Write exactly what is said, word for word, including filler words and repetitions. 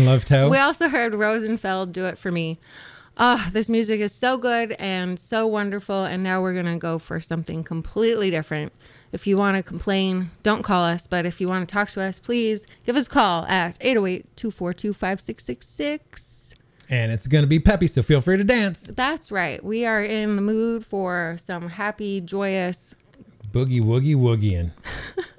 One Love Toe. We also heard Rosenfeld, Do It For Me. Oh, this music is so good and so wonderful. And now we're going to go for something completely different. If you want to complain, don't call us. But if you want to talk to us, please give us a call at eight oh eight, two four two, five six six six. And it's going to be peppy, so feel free to dance. That's right. We are in the mood for some happy, joyous boogie woogie woogieing.